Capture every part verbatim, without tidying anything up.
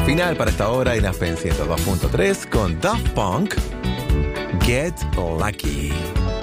Final para esta hora en Aspen ciento dos punto tres con Daft Punk, Get Lucky.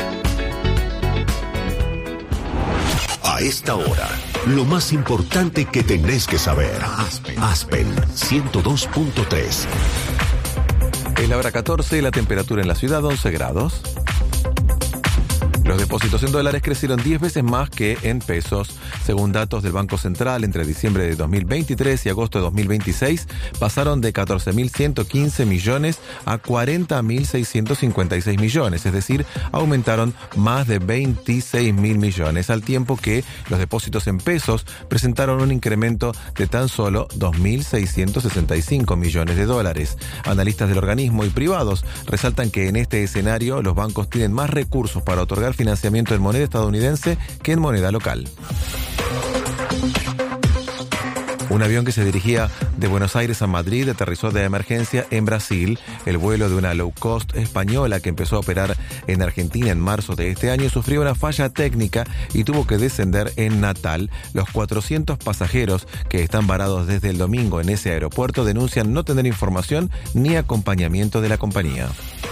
A esta hora, lo más importante que tenés que saber. Aspen, Aspen ciento dos punto tres. Es la hora catorce, la temperatura en la ciudad once grados. Los depósitos en dólares crecieron diez veces más que en pesos. Según datos del Banco Central, entre diciembre de dos mil veintitrés y agosto de dos mil veintiséis, pasaron de catorce mil ciento quince millones a cuarenta mil seiscientos cincuenta y seis millones, es decir, aumentaron más de veintiséis mil millones, al tiempo que los depósitos en pesos presentaron un incremento de tan solo dos mil seiscientos sesenta y cinco millones de dólares. Analistas del organismo y privados resaltan que en este escenario los bancos tienen más recursos para otorgar financiamiento en moneda estadounidense que en moneda local. Un avión que se dirigía de Buenos Aires a Madrid aterrizó de emergencia en Brasil. El vuelo de una low cost española que empezó a operar en Argentina en marzo de este año sufrió una falla técnica y tuvo que descender en Natal. Los cuatrocientos pasajeros que están varados desde el domingo en ese aeropuerto denuncian no tener información ni acompañamiento de la compañía.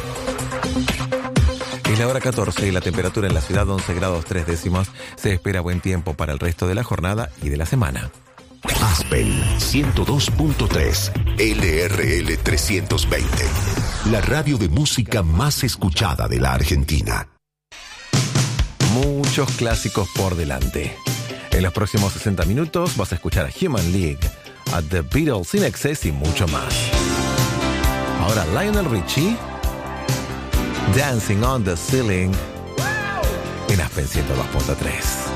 Es la hora catorce y la temperatura en la ciudad once grados tres décimas. Se espera buen tiempo para el resto de la jornada y de la semana. Aspen ciento dos punto tres, L R L trescientos veinte, la radio de música más escuchada de la Argentina. Muchos clásicos por delante. En los próximos sesenta minutos vas a escuchar a Human League, a The Beatles in Excess y mucho más. Ahora Lionel Richie, Dancing on the Ceiling, en Aspen ciento dos punto tres.